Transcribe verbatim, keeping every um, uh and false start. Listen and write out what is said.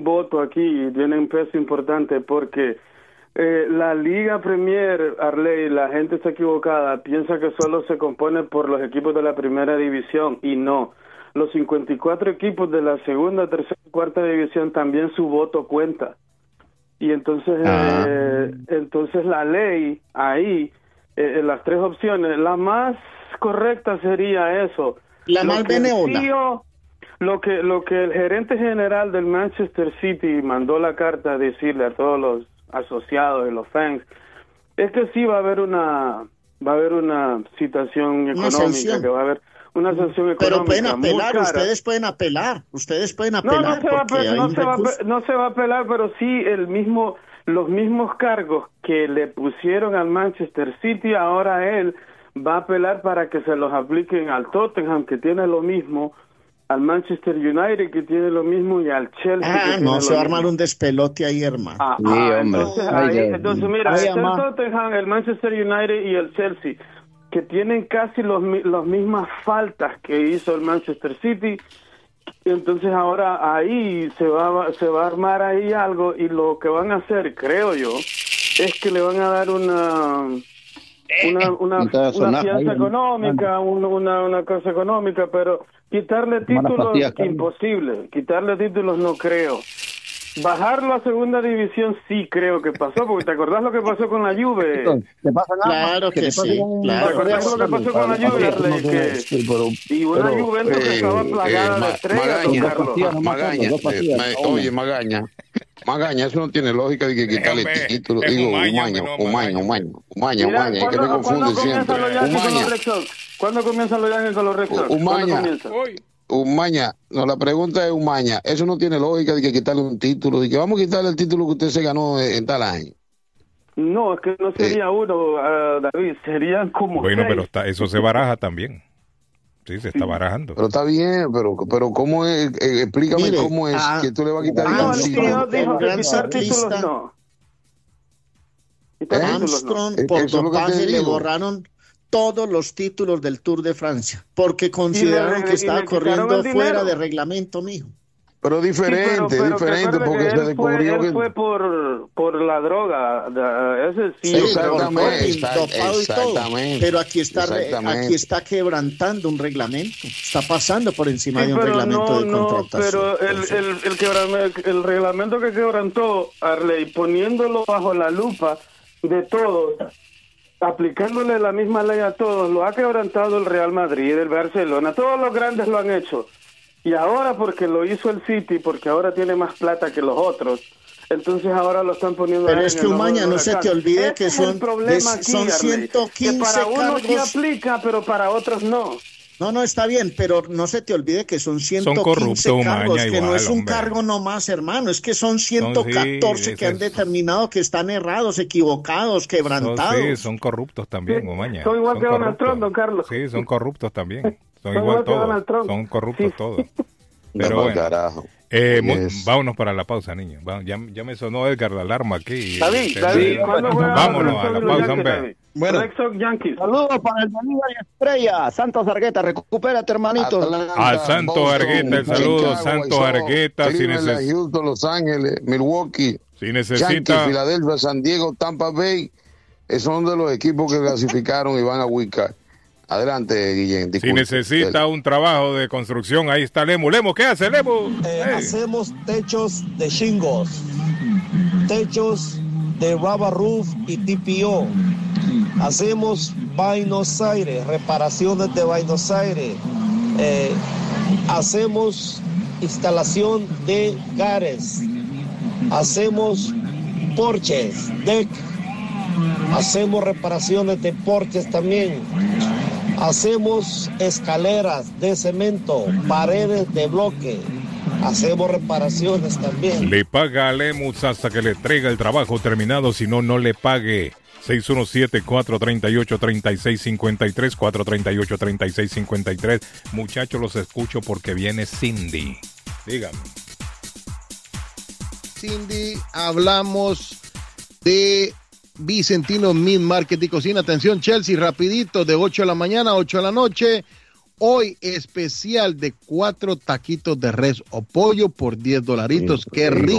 voto aquí y tiene un peso importante porque eh, la Liga Premier, Arley, la gente está equivocada, piensa que solo se compone por los equipos de la primera división y no. Los cincuenta y cuatro equipos de la segunda, tercera y cuarta división también su voto cuenta. Y entonces, ah. eh, entonces la ley ahí, eh, las tres opciones, la más correcta sería eso. La más benévola. Lo que, lo que el gerente general del Manchester City mandó la carta a decirle a todos los asociados y los fans es que sí va a haber una va a haber una situación económica, que va a haber una sanción económica. Pero pueden apelar, ustedes pueden apelar, ustedes pueden apelar. No, no se va, a, no se va, no se va a apelar, pero sí el mismo, los mismos cargos que le pusieron al Manchester City, ahora él va a apelar para que se los apliquen al Tottenham, que tiene lo mismo, al Manchester United, que tiene lo mismo, y al Chelsea. Ah, que no, se va a armar mismo. un despelote ahí, hermano. Ah, sí, ah, hombre. entonces, Ay, ahí, ya. entonces mira, Ay, está el ama. Tottenham, el Manchester United y el Chelsea, que tienen casi los las mismas faltas que hizo el Manchester City. Entonces ahora ahí se va se va a armar ahí algo, y lo que van a hacer, creo yo, es que le van a dar una una una, una fianza económica, una, una una cosa económica, pero quitarle títulos imposible, quitarle títulos no creo. Bajarlo a segunda división sí creo que pasó, porque ¿te acordás lo que pasó con la Juve? ¿Te pasa nada? Claro que sí, claro. ¿Te acordás lo que pasó con la Juve, Arley? Que... Y una Juventus que estaba plagada de estrellas, don Carlos. Magaña, oye, Magaña, Magaña, eso no tiene lógica de que quitarle título. Digo, Umaña, Umaña, Umaña, Umaña, Umaña, es que me confunde siempre. Umaña. ¿Cuándo comienzan los Yankees con los Red Sox? Umaña. Umaña, no, la pregunta es Umaña, eso no tiene lógica de que quitarle un título, de que vamos a quitarle el título que usted se ganó en, en tal año. No, es que no sería eh. uno, uh, David, serían como Bueno, seis. Pero está, eso se baraja también. Sí, se está barajando. Pero está bien, pero pero cómo es, eh, explícame Mire, cómo es ah, que tú le vas a quitar ah, un no, título. No, dijo que quitar títulos no. Quitar Armstrong, no. Por dopaje le borraron todos los títulos del Tour de Francia, porque consideraron que estaba corriendo fuera de reglamento, mijo. Pero diferente, sí, pero, pero diferente, porque se descubrió fue, que... Él fue por, por la droga, ese sí. sí exactamente, exactamente, exactamente. Pero aquí está, aquí está quebrantando un reglamento, está pasando por encima sí, de un reglamento no, de no, contratación. Pero el, el, el, quebramento, el reglamento que quebrantó, Arley, poniéndolo bajo la lupa de todos, aplicándole la misma ley a todos, lo ha quebrantado el Real Madrid, el Barcelona, todos los grandes lo han hecho. Y ahora porque lo hizo el City, porque ahora tiene más plata que los otros, entonces ahora lo están poniendo... Pero es que Umaña, no se te olvide este que son, de, aquí, son ciento quince que para uno cargos... sí aplica, pero para otros no. No, no, está bien, pero no se te olvide que son ciento quince son corruptos, cargos, Umaña, que igual, no es un hombre. cargo nomás, hermano, es que son ciento catorce son, sí, que han determinado que están errados, equivocados, quebrantados. Son, sí, son corruptos también, Umaña. Son igual son que Donald Trump, don Carlos. Sí, son corruptos también, son, son igual, igual todos, son corruptos sí. todos. Pero no, bueno, carajo. Eh, yes. Vámonos para la pausa, niños. Ya, ya me sonó Edgar la alarma aquí. David, David, ¿cuándo juega? Vámonos a la pausa, hombre. Bueno, Red Sox Yankees. Saludos para el Bolívar y Estrella. Santos Argueta, recupérate, hermanito. Atlanta, a Santos Boston, Argueta, el saludo. Chicago, Santos Argueta. Si necesita. Houston, Los Ángeles, Milwaukee, si necesita. Yankees, Filadelfia, San Diego, Tampa Bay. Esos son de los equipos que clasificaron y van a Wildcard. Adelante, Guillén. Si necesita un trabajo de construcción, ahí está Lemo. Lemo, ¿qué hace, Lemo? Eh, hey. Hacemos techos de shingles, techos de rubber roof y T P O. Hacemos Buenos Aires, reparaciones de Buenos Aires. Eh, hacemos instalación de gares. Hacemos porches, deck. Hacemos reparaciones de porches también. Hacemos escaleras de cemento, paredes de bloque. Hacemos reparaciones también. Le paga a Lemus hasta que le traiga el trabajo terminado, si no, no le pague. seis uno siete, cuatro tres ocho, tres seis cinco tres, cuatro tres ocho, tres seis cinco tres. Muchachos, los escucho porque viene Cindy. Dígame. Cindy, hablamos de Vicentino Meat Market y Cocina. Atención, Chelsea, rapidito, de ocho de la mañana a ocho de la noche. Hoy especial de cuatro taquitos de res o pollo por diez dolaritos. Qué rico.